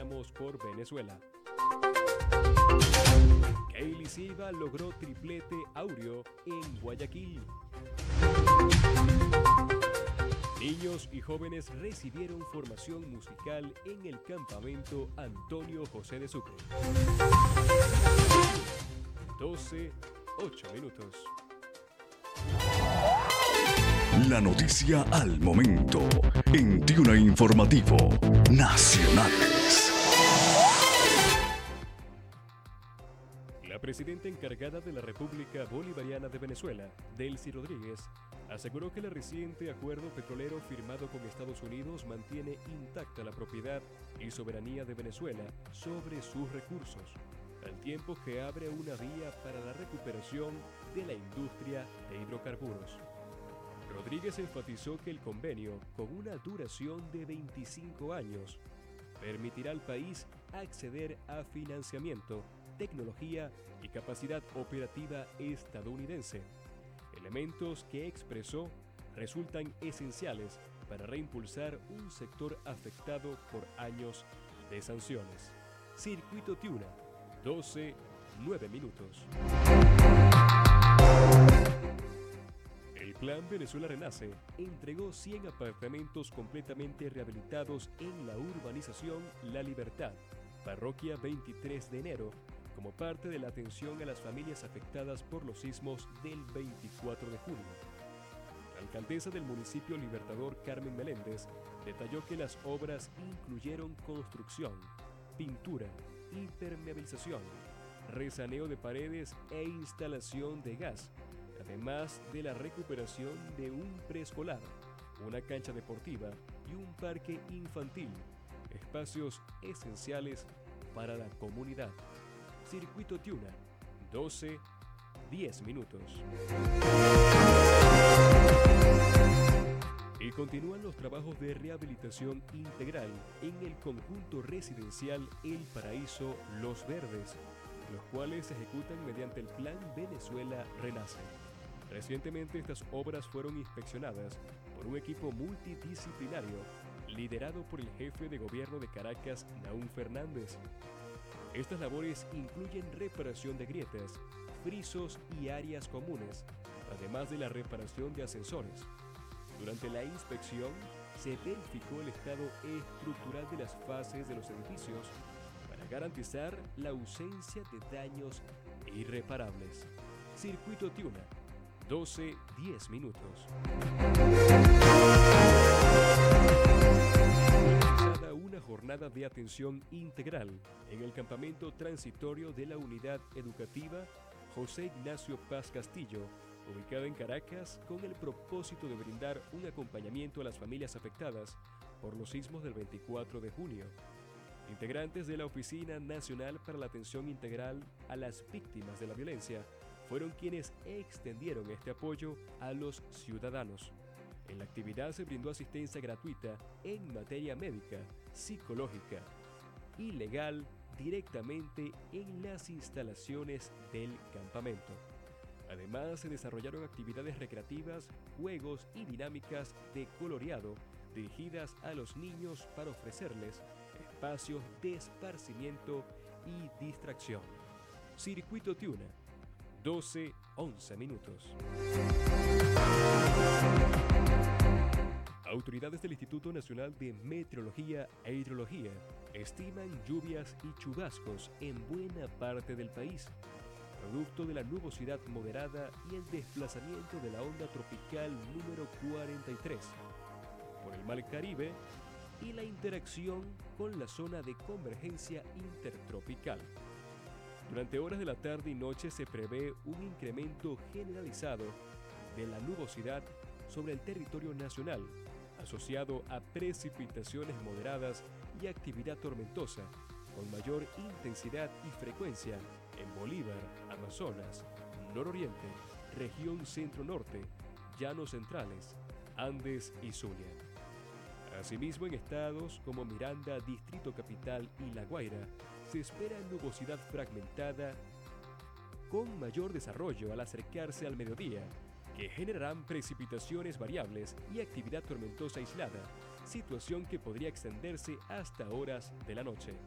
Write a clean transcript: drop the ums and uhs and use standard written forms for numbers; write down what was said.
Vamos por Venezuela. Keili Silva logró triplete áureo en Guayaquil. Niños y jóvenes recibieron formación musical en el campamento Antonio José de Sucre. 12:08. La noticia al momento en Tiuna Informativo Nacionales. La presidenta encargada de la República Bolivariana de Venezuela, Delcy Rodríguez, aseguró que el reciente acuerdo petrolero firmado con Estados Unidos mantiene intacta la propiedad y soberanía de Venezuela sobre sus recursos, al tiempo que abre una vía para la recuperación de la industria de hidrocarburos. Rodríguez enfatizó que el convenio, con una duración de 25 años, permitirá al país acceder a financiamiento, tecnología y capacidad operativa estadounidense, elementos que expresó resultan esenciales para reimpulsar un sector afectado por años de sanciones. Circuito Tiuna, 12:09. El Plan Venezuela Renace entregó 100 apartamentos completamente rehabilitados en la urbanización La Libertad, parroquia 23 de enero, como parte de la atención a las familias afectadas por los sismos del 24 de junio. La alcaldesa del municipio Libertador, Carmen Meléndez, detalló que las obras incluyeron construcción, pintura, impermeabilización, rezaneo de paredes e instalación de gas, además de la recuperación de un preescolar, una cancha deportiva y un parque infantil, espacios esenciales para la comunidad. Circuito Tiuna, 12:10. Y continúan los trabajos de rehabilitación integral en el conjunto residencial El Paraíso Los Verdes, los cuales se ejecutan mediante el Plan Venezuela Renace. Recientemente estas obras fueron inspeccionadas por un equipo multidisciplinario liderado por el jefe de gobierno de Caracas, Nahum Fernández. Estas labores incluyen reparación de grietas, frisos y áreas comunes, además de la reparación de ascensores. Durante la inspección, se verificó el estado estructural de las fases de los edificios para garantizar la ausencia de daños irreparables. Circuito Tiuna, 12:10. Una jornada de atención integral en el campamento transitorio de la Unidad Educativa José Ignacio Paz Castillo, ubicada en Caracas, con el propósito de brindar un acompañamiento a las familias afectadas por los sismos del 24 de junio. Integrantes de la Oficina Nacional para la Atención Integral a las Víctimas de la Violencia fueron quienes extendieron este apoyo a los ciudadanos. En la actividad se brindó asistencia gratuita en materia médica, psicológica y legal directamente en las instalaciones del campamento. Además, se desarrollaron actividades recreativas, juegos y dinámicas de coloreado dirigidas a los niños para ofrecerles espacios de esparcimiento y distracción. Circuito Tiuna, 12:11. Autoridades del Instituto Nacional de Meteorología e Hidrología estiman lluvias y chubascos en buena parte del país, producto de la nubosidad moderada y el desplazamiento de la onda tropical número 43 por el Mar Caribe y la interacción con la zona de convergencia intertropical. Durante horas de la tarde y noche se prevé un incremento generalizado de la nubosidad sobre el territorio nacional, asociado a precipitaciones moderadas y actividad tormentosa, con mayor intensidad y frecuencia en Bolívar, Amazonas, Nororiente, región Centro-Norte, Llanos Centrales, Andes y Zulia. Asimismo, en estados como Miranda, Distrito Capital y La Guaira, se espera nubosidad fragmentada con mayor desarrollo al acercarse al mediodía, que generarán precipitaciones variables y actividad tormentosa aislada, situación que podría extenderse hasta horas de la noche.